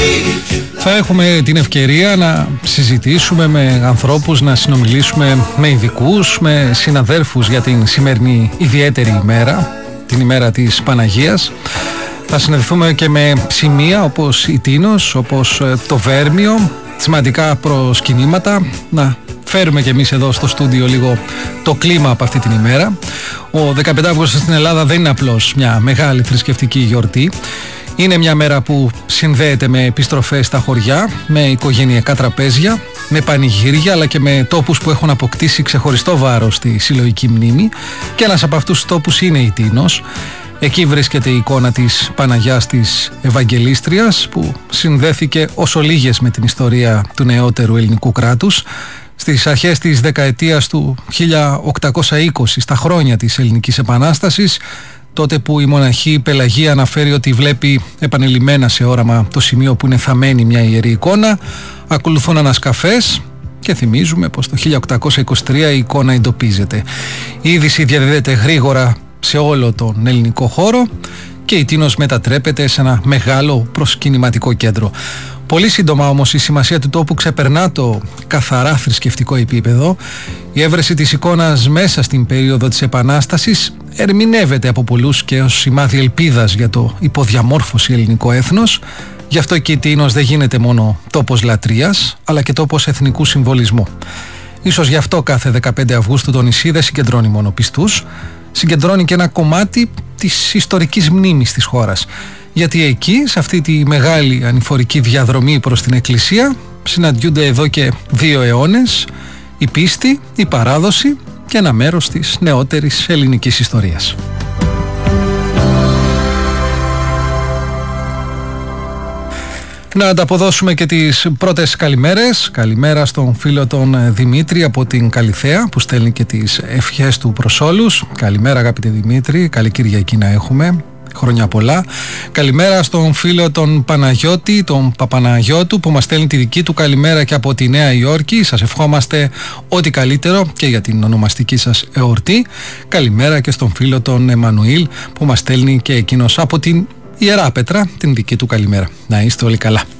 Θα έχουμε την ευκαιρία να συζητήσουμε με ανθρώπους, να συνομιλήσουμε με ειδικούς, με συναδέρφους για την σημερινή ιδιαίτερη ημέρα, την ημέρα της Παναγίας. Θα συναντηθούμε και με σημεία όπως η Τίνος, όπως το Βέρμιο, σημαντικά προσκυνήματα, να φέρουμε και εμείς εδώ στο στούντιο λίγο το κλίμα από αυτή την ημέρα. Ο 15 Αυγούστου στην Ελλάδα δεν είναι απλώς μια μεγάλη θρησκευτική γιορτή. Είναι μια μέρα που συνδέεται με επιστροφές στα χωριά, με οικογενειακά τραπέζια, με πανηγύρια, αλλά και με τόπους που έχουν αποκτήσει ξεχωριστό βάρος στη συλλογική μνήμη. Και ένας από αυτούς τους τόπους είναι η Τίνος. Εκεί βρίσκεται η εικόνα της Παναγιάς της Ευαγγελίστριας, που συνδέθηκε ως ολίγες με την ιστορία του νεότερου ελληνικού κράτους. Στις αρχές της δεκαετίας του 1820, στα χρόνια της Ελληνικής Επανάστασης, τότε που η μοναχή Πελαγία αναφέρει ότι βλέπει επανειλημμένα σε όραμα το σημείο που είναι θαμμένη μια ιερή εικόνα, ακολουθούν ανασκαφές και θυμίζουμε πως το 1823 η εικόνα εντοπίζεται. Η είδηση διαδίδεται γρήγορα σε όλο τον ελληνικό χώρο και η Τίνος μετατρέπεται σε ένα μεγάλο προσκυνηματικό κέντρο. Πολύ σύντομα όμως η σημασία του τόπου ξεπερνά το καθαρά θρησκευτικό επίπεδο. Η έβρεση της εικόνας μέσα στην περίοδο της Επανάστασης ερμηνεύεται από πολλούς και ως σημάδι ελπίδας για το υποδιαμόρφωση ελληνικό έθνος. Γι' αυτό και η Τίνος δεν γίνεται μόνο τόπος λατρείας, αλλά και τόπος εθνικού συμβολισμού. Ίσως γι' αυτό κάθε 15 Αυγούστου το νησί δεν συγκεντρώνει μόνο πιστούς, συγκεντρώνει και ένα κομμάτι της ιστορικής μνήμης της χώρας. Γιατί εκεί, σε αυτή τη μεγάλη ανηφορική διαδρομή προς την Εκκλησία, συναντιούνται εδώ και 2 αιώνες η πίστη, η παράδοση και ένα μέρος της νεότερης ελληνικής ιστορίας. Να ανταποδώσουμε και τις πρώτες καλημέρες. Καλημέρα στον φίλο τον Δημήτρη από την Καλιθέα, που στέλνει και τις ευχές του προς όλους. Καλημέρα αγαπητέ Δημήτρη, καλή Κυριακή να έχουμε. Χρόνια πολλά. Καλημέρα στον φίλο τον Παναγιώτη, τον Παπαναγιώτου, που μας στέλνει τη δική του καλημέρα και από τη Νέα Υόρκη. Σας ευχόμαστε ό,τι καλύτερο και για την ονομαστική σας εορτή. Καλημέρα και στον φίλο τον Εμμανουήλ, που μας στέλνει και εκείνος από την Ιερά Πέτρα την δική του καλημέρα. Να είστε όλοι καλά.